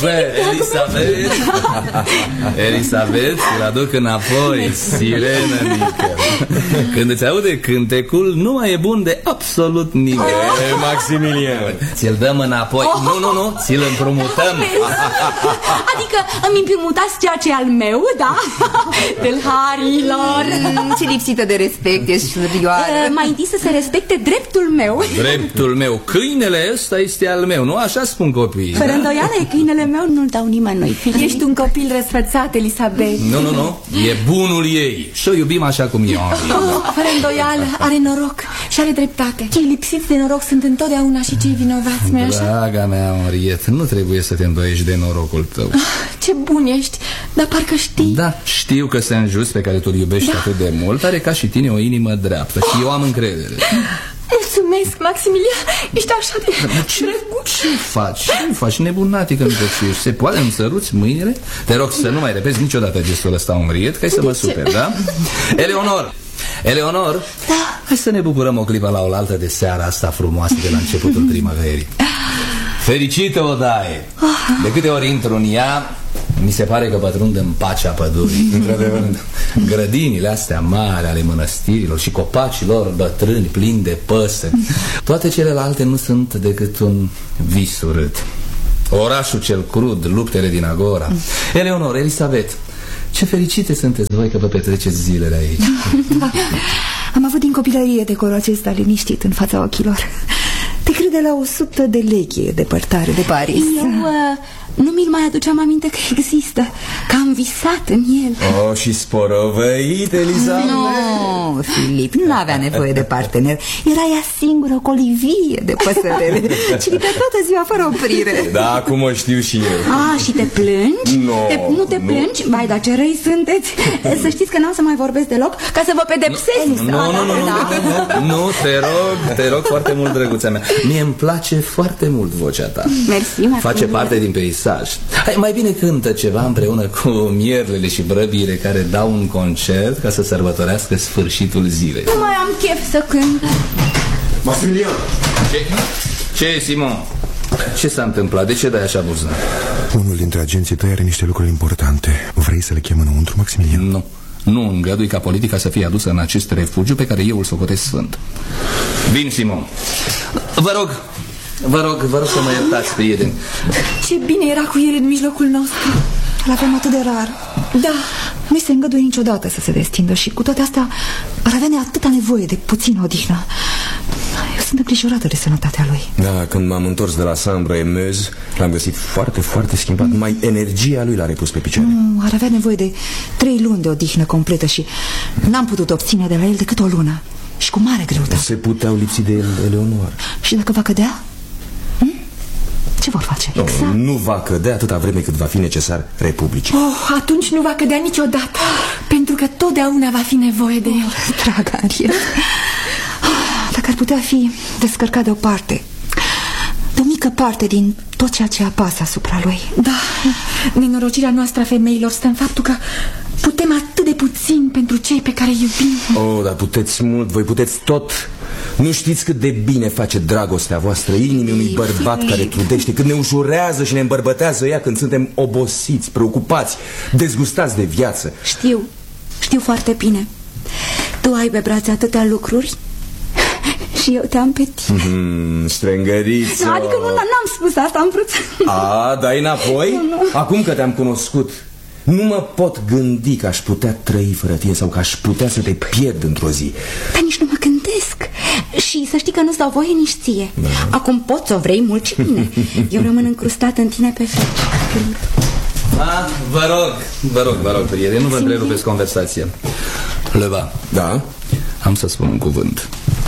Elisabet, îl aduc înapoi, sirenă mică. Când îți aude cântecul, nu mai e bun de absolut nimeni. Maximilian, ți-l dăm înapoi. Nu, ți-l împrumutăm. Adică îmi împrumutați ceea ce e al meu, da? Tâlharilor. Ce lipsită de respect ești, surioară. Mai întâi să se respecte dreptul meu. Dreptul meu, câinele ăsta este al meu, nu așa spun copiii. Fără îndoială, câinele meu nu-l dau nimănui. Ești un copil răsfățat, Elisabet. Nu, e bunul ei și o iubim așa cum eu. Fără îndoială, are noroc și are dreptate. Cei lipsiți de noroc sunt întotdeauna și cei vinovați, nu-i așa? Draga mea, Henriette, nu trebuie să te îndoiești de norocul tău. Ce bun ești, dar parcă știi. Da, știu că Saint-Just, pe care tu îl iubești atât de mult, are ca și tine o inimă dreaptă și eu am încredere. Mulțumesc, Maximilian, ești așa de drăguț. Ce faci, nebunatică mică? Se poate îmi săruți mâinile? Te rog să nu mai repezi niciodată gestul ăsta, Henriette, că ai să mă super, da? Eleonor, da. Hai să ne bucurăm o clipă la oaltă de seara asta frumoasă de la începutul primăverii. Fericită odaie! De câte ori intru în ea, mi se pare că pătrund în pacea pădurii. Într-adevăr, grădinile astea mari ale mănăstirilor și copacii lor bătrâni, plini de păsări, toate celelalte nu sunt decât un vis urât. Orașul cel crud, luptele din agora. Eleonor, Elisabet, ce fericite sunteți voi că vă petreceți zilele aici. Da. Am avut din copilărie decorul acesta liniștit în fața ochilor. Te crede la 100 de leghe depărtare de Paris. Eu nu mi-l mai aduceam aminte că există, că am visat în el. și sporovăit, Elisabet. Nu, Filip, nu avea nevoie de partener. Era ea singură, cu o livie de păsărele. Ciripa toată ziua fără oprire. Da, acum o știu și eu. Și te plângi? Nu te plângi? Vai, dar ce răi sunteți. Să știți că n-am să mai vorbesc deloc, ca să vă pedepsesc. Nu, te rog foarte mult, drăguța mea. Mie îmi place foarte mult vocea ta. Mersi, face parte din peisaj. Hai, mai bine cântă ceva împreună cu mierlele și brăbire care dau un concert ca să sărbătorească sfârșitul zilei. Nu mai am chef să cânt. Maximilian! Ce, Simon? Ce s-a întâmplat? De ce dai așa buzna? Unul dintre agenții tăi are niște lucruri importante. Vrei să le chem înăuntru, Maximilian? Nu îngădui ca politica să fie adusă în acest refugiu pe care eu îl socotesc sfânt. Vin, Simon. Vă rog să mă iertați, prieteni. Ce bine era cu el în mijlocul nostru. L-avem atât de rar. Da, nu se îngăduie niciodată să se destindă și cu toate astea ar avea atâta nevoie de puțină odihnă. Eu sunt îngrijorată de sănătatea lui. Da, când m-am întors de la Sambre-Meuse, l-am găsit foarte, foarte schimbat. Numai energia lui l-a repus pe picioare. Ar avea nevoie de 3 luni de odihnă completă și n-am putut obține de la el decât o lună. Și cu mare greutate. Se puteau lipsi de el, Eleonor. Și dacă va cădea? Ce vor face? Exact. Nu va cădea atâta vreme cât va fi necesar Republicii. Atunci nu va cădea niciodată, pentru că totdeauna va fi nevoie de el. Dragă Henriette, dacă ar putea fi descărcat de o parte, de o mică parte din tot ceea ce apasă asupra lui. Da, nenorocirea noastră a femeilor stă în faptul că putem atât de puțin pentru cei pe care îi iubim. Dar puteți mult, voi puteți tot. Nu știți cât de bine face dragostea voastră inimii unui bărbat care trudește, când ne ușurează și ne îmbărbătează ea când suntem obosiți, preocupați, dezgustați de viață. Știu foarte bine. Tu ai pe brațe atâtea lucruri și eu te am pe tine. Strângăriță. Adică n-am spus asta, am vrut. Dai înapoi? Nu. Acum că te-am cunoscut, nu mă pot gândi că aș putea trăi fără tine sau că aș putea să te pierd într-o zi. Dar nici nu mă gândesc. Și să știi că nu-ți dau voie nici ție. Acum poți să o vrei mult și bine. Eu rămân încrustat în tine pe fel. Vă rog, prieteni, nu vă întrerupeți conversația. Leva. Da? Am să spun un cuvânt.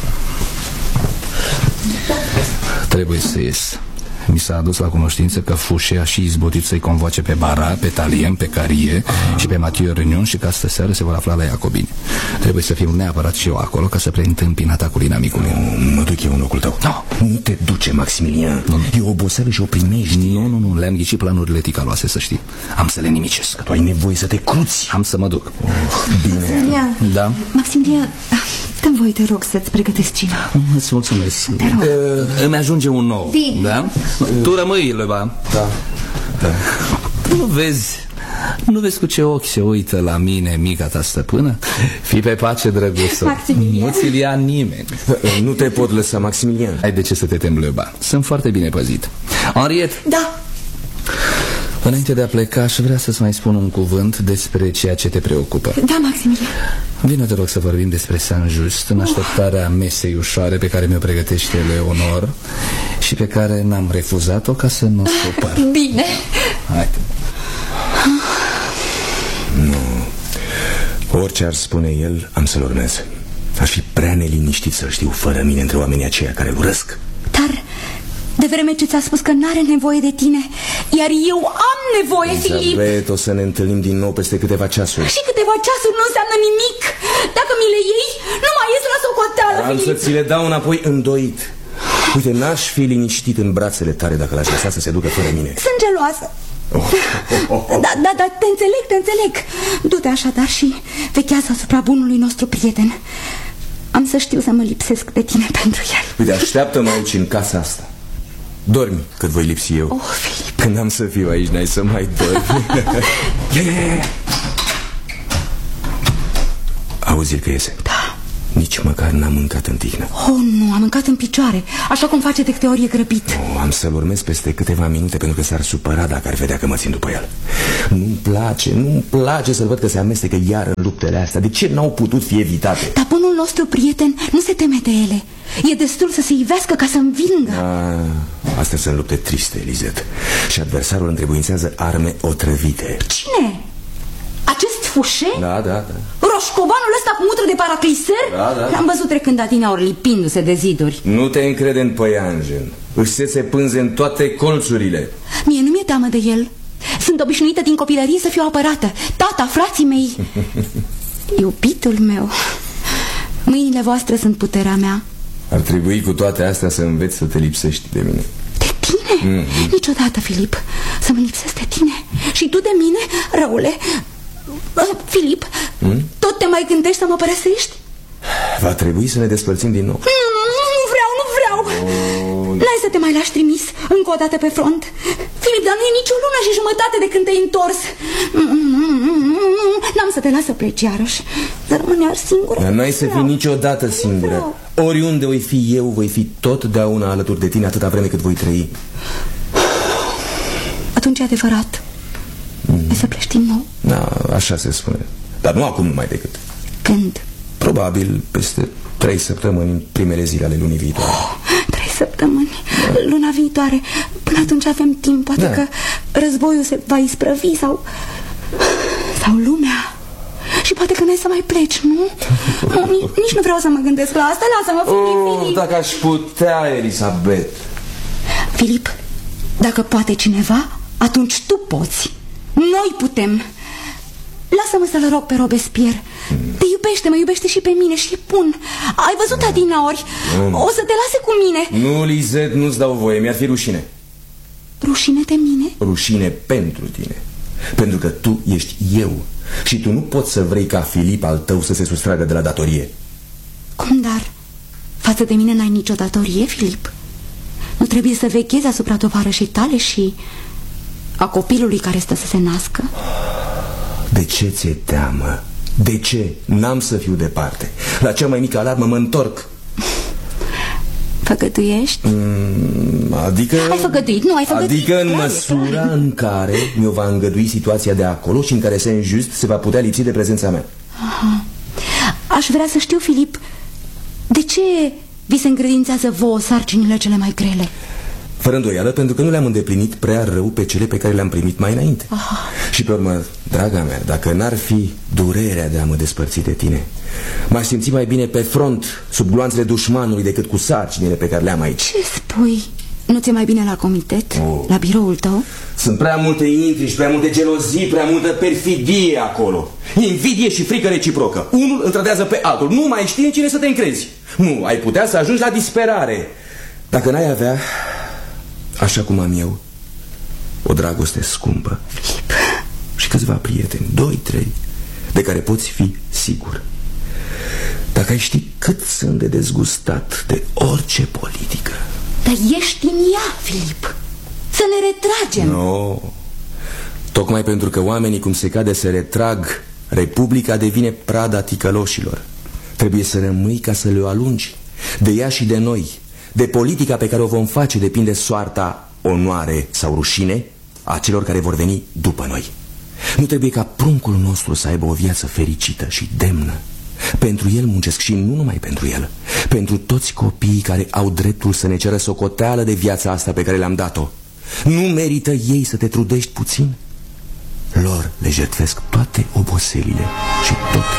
Trebuie să ies. Mi s-a adus la cunoștință că Fouché a și izbutit să-i convoace pe Barat, pe Talien, pe Carrier și pe Mathieu Regnon și că astă seară se vor afla la Iacobini. Trebuie să fiu neapărat și eu acolo ca să preîntâmpin atacul inamicului. Mă duc eu în locul tău. Nu te duce, Maximilian. E oboseală și o primești. Nu, le-am ghicit planurile ticaloase, să știi. Am să le nimicesc. Tu ai nevoie să te cruți. Am să mă duc. Bine. Da? Maximilian, dă-mi voie, te rog, să-ți pregătesc cina. Îți mulțumesc. Îmi ajunge un nou. Bine. Da? Tu rămâi, Leva. Da. Nu vezi cu ce ochi se uită la mine mica ta stăpână? Fii pe pace, drăguțo. Maximilian. Nu ți-l ia nimeni. Nu te pot lăsa, Maximilian. Ai de ce să te temi, Leba. Sunt foarte bine păzit. Henriette. Da. Înainte de a pleca, aș vrea să-ți mai spun un cuvânt despre ceea ce te preocupă. Da, Maximilian. Vino, te rog, să vorbim despre Saint-Just, în așteptarea mesei ușoare pe care mi-o pregătește Leonor și pe care n-am refuzat-o ca să nu supăr. Bine. Haide. Nu. Orice ar spune el, am să-l urmez. Aș fi prea neliniștit să-l știu fără mine între oamenii aceia care-l urăsc. Dar, de vreme ce ți-a spus că n-are nevoie de tine, iar eu am nevoie, Filip. Elizabeth, o să ne întâlnim din nou peste câteva ceasuri. Și câteva ceasuri nu înseamnă nimic. Dacă mi le iei, nu mai ies la socoteală, Am Filip. să ți le dau înapoi îndoit. Uite, n-aș fi liniștit în brațele tale dacă l-aș lăsa să se ducă fără mine. Sunt geloasă. Da, te înțeleg. Du-te așadar și vechează asupra bunului nostru prieten. Am să știu să mă lipsesc de tine pentru el. Uite, așteaptă-mă aici în casa asta. Dormi cât voi lipsi eu. Filip. Când am să fiu aici, n-ai să mai dormi. Ia. Auzi-l că iese? Da. Nici măcar n-am mâncat în tihnă. Nu, am mâncat în picioare, așa cum face de câte ori e grăbit. Am să-l urmez peste câteva minute, pentru că s-ar supăra dacă ar vedea că mă țin după el. Nu-mi place să-l văd că se amestecă iar în luptele astea. De ce n-au putut fi evitate? Dar bunul nostru prieten nu se teme de ele. E destul să se ivească ca să învingă. Astea sunt lupte triste, Lisette. Și adversarul întrebuințează arme otrăvite. Cine? Acest Fouché? Da. Roșcovanul ăsta cu mutră de paracliser? Da. L-am văzut trecând adineauri lipindu-se de ziduri. Nu te încrede în păianjen. Își țese pânze în toate colțurile. Mie nu mi-e teamă de el. Sunt obișnuită din copilărie să fiu apărată. Tata, frații mei. Iubitul meu, mâinile voastre sunt puterea mea. Ar trebui cu toate astea să înveți să te lipsești de mine. De tine? Niciodată, Filip. Să mă lipsesc de tine. Și tu de mine, răule. Filip, tot te mai gândești să mă părăsești? Va trebui să ne despărțim din nou. Nu vreau. N-ai să te mai lași trimis încă o dată pe front. Filip, dar nu e nici o lună și jumătate de când te-ai întors. N-am să te las să pleci iarăși. Să rămâne iar singură. Dar n-ai să fii niciodată singură. Oriunde voi fi eu, voi fi totdeauna alături de tine atâta vreme cât voi trăi. Atunci e adevărat. Ai să pleci din nou? Da, așa se spune. Dar nu acum numai decât. Când? Probabil peste 3 săptămâni, în primele zile ale lunii viitoare. 3 săptămâni, luna viitoare. Până atunci avem timp. Poate că războiul se va isprăvi sau lumea. Și poate că n-ai să mai pleci, nu? Nici nu vreau să mă gândesc la asta. Lasă-mă, Filip. Dacă aș putea, Elisabeth. Filip, dacă poate cineva, atunci tu poți. Noi putem. Lasă-mă să-l rog pe Robespierre. Te iubește, mă iubește și pe mine și e bun. Ai văzut adinaori. O să te lase cu mine. Nu, Lisette, nu-ți dau voie, mi-ar fi rușine. Rușine de mine? Rușine pentru tine. Pentru că tu ești eu. Și tu nu poți să vrei ca Filip al tău să se sustragă de la datorie. Cum, dar? Față de mine n-ai nicio datorie, Filip? Nu trebuie să vechezi asupra tovarășii tale și a copilului care stă să se nască? De ce ți-e teamă? De ce? N-am să fiu departe. La cea mai mică alarmă mă întorc. Făgăduiești? Adică... Ai făgăduit, nu ai făgăduit. Adică în măsura în care mi-o va îngădui situația de acolo și în care Saint-Just se va putea lipsi de prezența mea. Aha. Aș vrea să știu, Filip, de ce vi se încredințează vouă sarcinile cele mai grele? Fără îndoială, pentru că nu le-am îndeplinit prea rău pe cele pe care le-am primit mai înainte. Și pe urmă, draga mea, dacă n-ar fi durerea de a mă despărți de tine, m-aș simți mai bine pe front, sub gloanțele dușmanului, decât cu sarcinile pe care le-am aici. Ce spui? Nu ți-e mai bine la comitet? La biroul tău? Sunt prea multe intrigi, prea multe gelozii, prea multă perfidie acolo. Invidie și frică reciprocă. Unul îl trădează pe altul. Nu mai știi în cine să te încrezi. Nu, ai putea să ajungi la disperare. Dacă n-ai avea, așa cum am eu, o dragoste scumpă, Filip, și câțiva prieteni, 2-3, de care poți fi sigur. Dacă ai ști cât sunt de dezgustat de orice politică. dar ești în ea, Filip. Să ne retragem. Tocmai pentru că oamenii, cum se cade, se retrag, Republica devine prada ticăloșilor. Trebuie să rămâi ca să le alungi. De ea și de noi, de politica pe care o vom face, depinde soarta, onoare sau rușine a celor care vor veni după noi. Nu trebuie ca pruncul nostru să aibă o viață fericită și demnă. Pentru el muncesc și nu numai pentru el, pentru toți copiii care au dreptul să ne ceră socoteală de viața asta pe care le-am dat-o. Nu merită ei să te trudești puțin? Lor le jertfesc toate oboselile și tot